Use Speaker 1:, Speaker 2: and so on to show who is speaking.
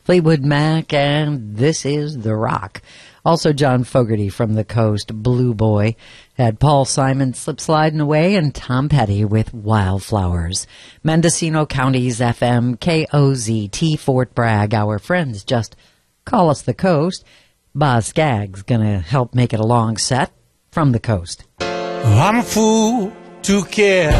Speaker 1: Fleetwood Mac, and This Is the Rock. Also John Fogerty from the Coast, Blue Boy. Had Paul Simon, Slip Sliding Away, and Tom Petty with Wildflowers. Mendocino County's FM, KOZT, Fort Bragg. Our friends just call us the Coast. Boz Scaggs gonna help make it a long set from the Coast.
Speaker 2: I'm a fool to care.